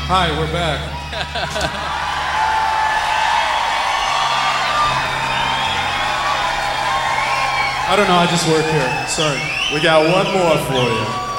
Hi, we're back. I don't know, I just work here. Sorry. We got one more for you.